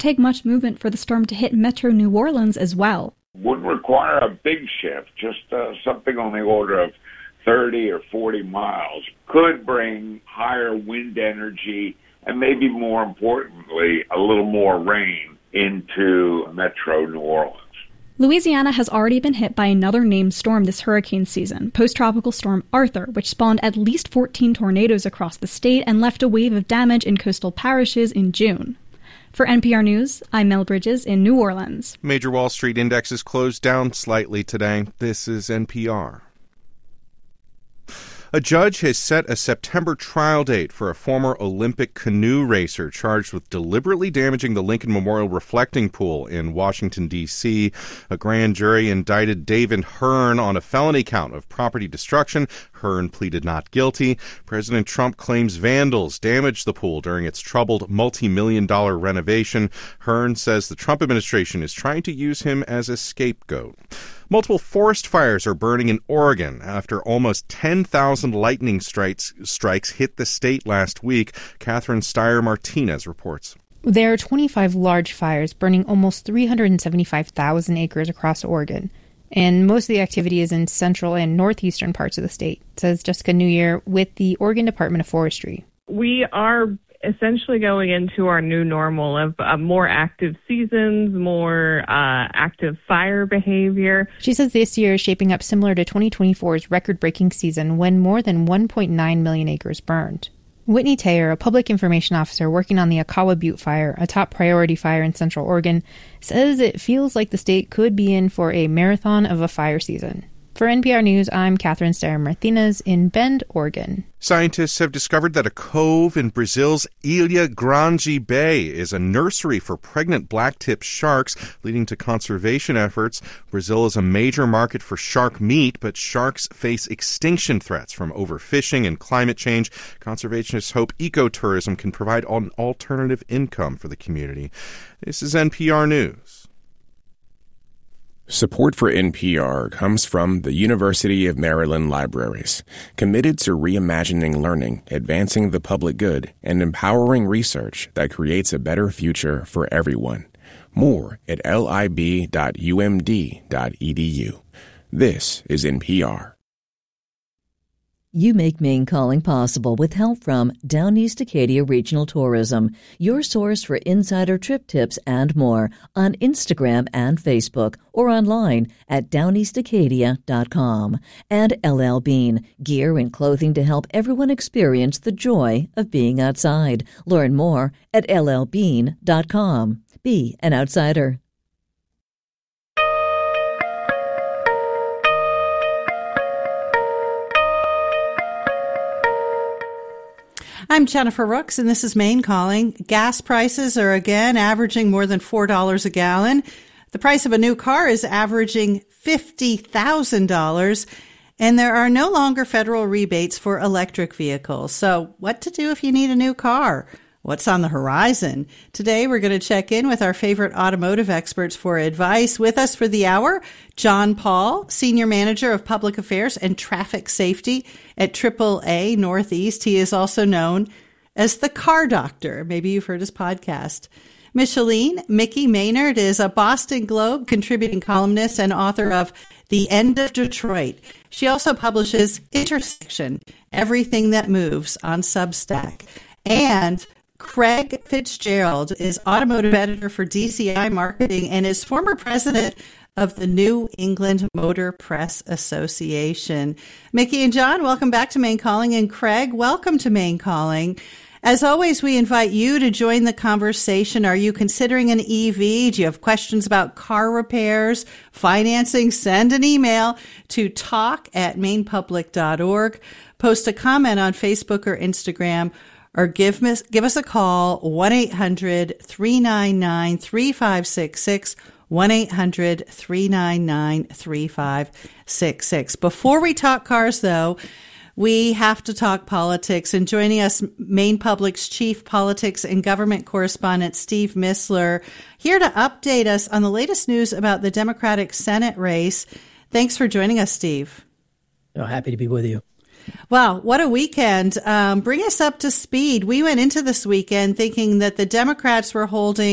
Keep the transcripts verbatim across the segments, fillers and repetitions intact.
take much movement for the storm to hit Metro New Orleans as well. Wouldn't require a big shift, just uh, something on the order of thirty or forty miles. Could bring higher wind energy and maybe more importantly, a little more rain into Metro New Orleans. Louisiana has already been hit by another named storm this hurricane season, post-tropical storm Arthur, which spawned at least fourteen tornadoes across the state and left a wave of damage in coastal parishes in June. For N P R News, I'm Mel Bridges in New Orleans. Major Wall Street indexes closed down slightly today. This is N P R. A judge has set a September trial date for a former Olympic canoe racer charged with deliberately damaging the Lincoln Memorial reflecting pool in Washington, D C A grand jury indicted David Hearn on a felony count of property destruction. Hearn pleaded not guilty. President Trump claims vandals damaged the pool during its troubled multi-million dollar renovation. Hearn says the Trump administration is trying to use him as a scapegoat. Multiple forest fires are burning in Oregon after almost ten thousand lightning strikes, strikes hit the state last week. Catherine Steyer-Martinez reports. There are twenty-five large fires burning almost three hundred seventy-five thousand acres across Oregon. And most of the activity is in central and northeastern parts of the state, says Jessica Newyear with the Oregon Department of Forestry. We are essentially going into our new normal of uh, more active seasons, more uh, active fire behavior. She says this year is shaping up similar to twenty twenty-four's record-breaking season when more than one point nine million acres burned. Whitney Taylor, a public information officer working on the Akawa Butte fire, a top priority fire in Central Oregon, says it feels like the state could be in for a marathon of a fire season. For N P R News, I'm Catherine Steyer-Martinez in Bend, Oregon. Scientists have discovered that a cove in Brazil's Ilha Grande Bay is a nursery for pregnant black-tip sharks, leading to conservation efforts. Brazil is a major market for shark meat, but sharks face extinction threats from overfishing and climate change. Conservationists hope ecotourism can provide an alternative income for the community. This is N P R News. Support for N P R comes from the University of Maryland Libraries, committed to reimagining learning, advancing the public good, and empowering research that creates a better future for everyone. More at lib dot u m d dot e d u. This is N P R. You make Maine Calling possible with help from Down East Acadia Regional Tourism, your source for insider trip tips and more on Instagram and Facebook or online at down east acadia dot com. And L L Bean, gear and clothing to help everyone experience the joy of being outside. Learn more at l l bean dot com. Be an outsider. I'm Jennifer Rooks, and this is Maine Calling. Gas prices are again averaging more than four dollars a gallon. The price of a new car is averaging fifty thousand dollars, and there are no longer federal rebates for electric vehicles. So what to do if you need a new car? What's on the horizon? Today, we're going to check in with our favorite automotive experts for advice. With us for the hour, John Paul, Senior Manager of Public Affairs and Traffic Safety at triple A Northeast. He is also known as the Car Doctor. Maybe you've heard his podcast. Micheline Mickey Maynard is a Boston Globe contributing columnist and author of The End of Detroit. She also publishes Intersection, Everything That Moves on Substack. And Craig Fitzgerald is automotive editor for D C I Marketing and is former president of the New England Motor Press Association. Mickey and John, welcome back to Maine Calling. And Craig, welcome to Maine Calling. As always, we invite you to join the conversation. Are you considering an E V? Do you have questions about car repairs, financing? Send an email to talk at maine public dot org. Post a comment on Facebook or Instagram, or give us, give us a call, one eight hundred three nine nine three five six six, one eight hundred three nine nine three five six six. Before we talk cars, though, we have to talk politics. And joining us, Maine Public's chief politics and government correspondent, Steve Missler, here to update us on the latest news about the Democratic Senate race. Thanks for joining us, Steve. Oh, happy to be with you. Wow, what a weekend. Um, bring us up to speed. We went into this weekend thinking that the Democrats were holding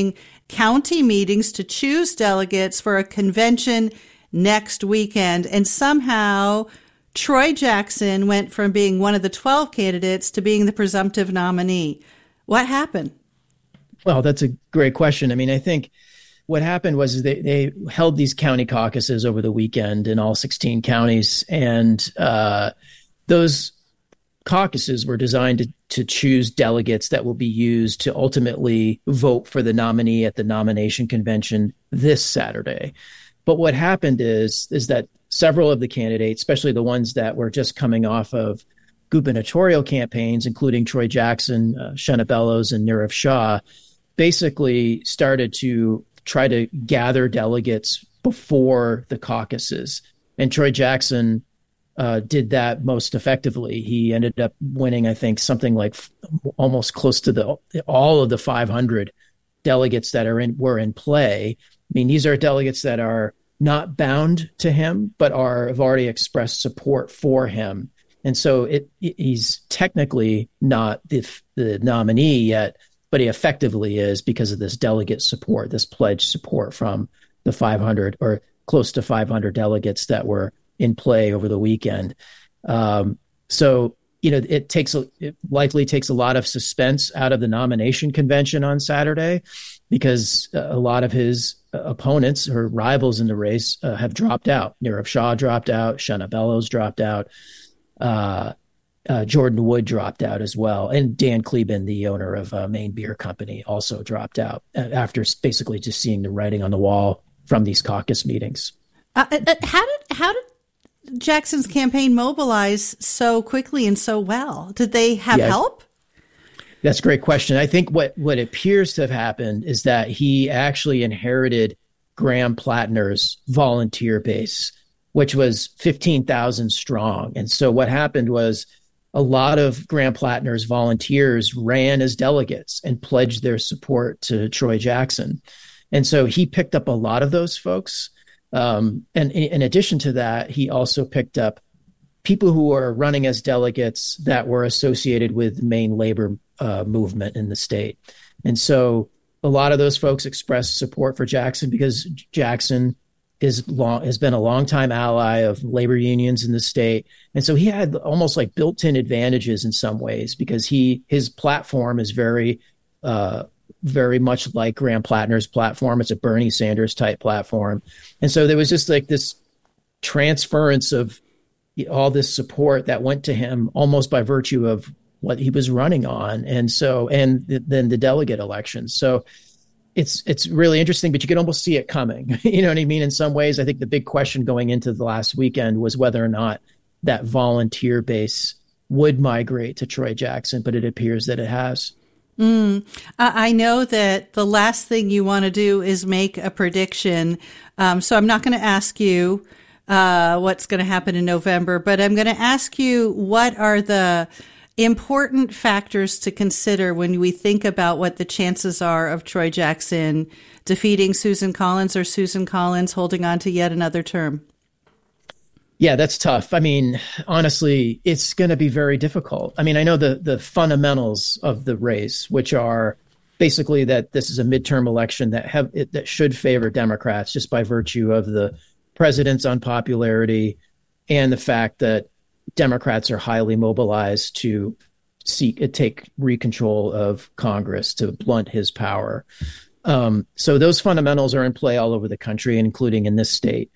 county meetings to choose delegates for a convention next weekend. And somehow Troy Jackson went from being one of the twelve candidates to being the presumptive nominee. What happened? Well, that's a great question. I mean, I think what happened was they, they held these county caucuses over the weekend in all sixteen counties. And uh, those caucuses were designed to, to choose delegates that will be used to ultimately vote for the nominee at the nomination convention this Saturday. But what happened is, is that several of the candidates, especially the ones that were just coming off of gubernatorial campaigns, including Troy Jackson, uh, Shenna Bellows, and Nirav Shah, basically started to try to gather delegates before the caucuses. And Troy Jackson uh, did that most effectively. He ended up winning, I think, something like f- almost close to the all of the five hundred delegates that are in were in play. I mean, these are delegates that are not bound to him, but are have already expressed support for him. And so it, he's technically not the, the nominee yet, but he effectively is because of this delegate support, this pledge support from the five hundred or close to five hundred delegates that were in play over the weekend. Um, so, you know, it takes a, it likely takes a lot of suspense out of the nomination convention on Saturday, because a lot of his opponents or rivals in the race uh, have dropped out. Nirav Shah dropped out, Shenna Bellows dropped out, uh, uh, Jordan Wood dropped out as well, and Dan Kleben, the owner of uh, Maine Beer Company, also dropped out after basically just seeing the writing on the wall from these caucus meetings. Uh, uh, how did how did Jackson's campaign mobilize so quickly and so well? Did they have yeah, help? That's a great question. I think what, what appears to have happened is that he actually inherited Graham Plattner's volunteer base, which was fifteen thousand strong. And so what happened was a lot of Graham Plattner's volunteers ran as delegates and pledged their support to Troy Jackson. And so he picked up a lot of those folks. Um, and in addition to that, he also picked up people who are running as delegates that were associated with the Maine labor uh, movement in the state. And so a lot of those folks expressed support for Jackson because Jackson is long, has been a longtime ally of labor unions in the state. And so he had almost like built-in advantages in some ways because he his platform is very uh, very much like Graham Plattner's platform. It's a Bernie Sanders type platform. And so there was just like this transference of all this support that went to him almost by virtue of what he was running on. And so, and th- then the delegate elections. So it's, it's really interesting, but you can almost see it coming. You know what I mean? In some ways, I think the big question going into the last weekend was whether or not that volunteer base would migrate to Troy Jackson, but it appears that it has. Mm. I know that the last thing you want to do is make a prediction. Um, so I'm not going to ask you uh, what's going to happen in November, but I'm going to ask you what are the important factors to consider when we think about what the chances are of Troy Jackson defeating Susan Collins or Susan Collins holding on to yet another term? Yeah, that's tough. I mean, honestly, it's going to be very difficult. I mean, I know the the fundamentals of the race, which are basically that this is a midterm election that have it, that should favor Democrats just by virtue of the president's unpopularity and the fact that Democrats are highly mobilized to seek take recontrol of Congress to blunt his power. Um, so those fundamentals are in play all over the country, including in this state.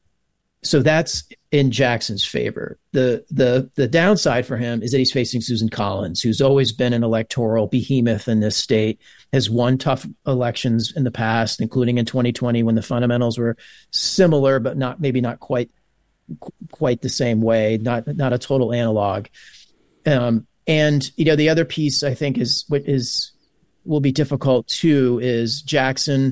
So that's in Jackson's favor. The the the downside for him is that he's facing Susan Collins, who's always been an electoral behemoth in this state, has won tough elections in the past, including in twenty twenty when the fundamentals were similar, but not maybe not quite quite the same way, not not a total analog. Um, and you know, the other piece I think is what is will be difficult too is Jackson.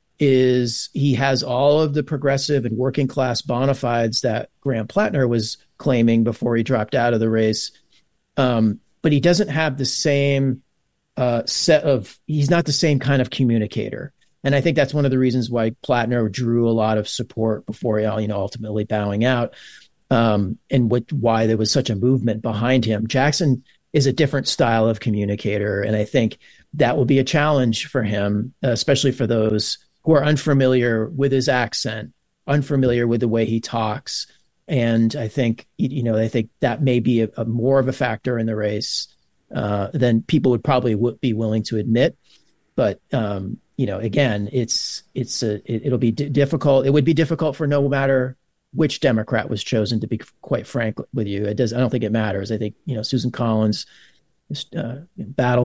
Is he has all of the progressive and working class bona fides that Graham Plattner was claiming before he dropped out of the race. Um, but he doesn't have the same uh, set of, he's not the same kind of communicator. And I think that's one of the reasons why Plattner drew a lot of support before, you know, ultimately bowing out, um, and what, why there was such a movement behind him. Jackson is a different style of communicator. And I think that will be a challenge for him, especially for those who are unfamiliar with his accent, unfamiliar with the way he talks. And I think, you know, I think that may be a, a more of a factor in the race uh, than people would probably w- be willing to admit. But, um, you know, again, it's it's a, it, it'll be d- difficult. It would be difficult for no matter which Democrat was chosen, to be quite frank with you. It does. I don't think it matters. I think, you know, Susan Collins uh, battle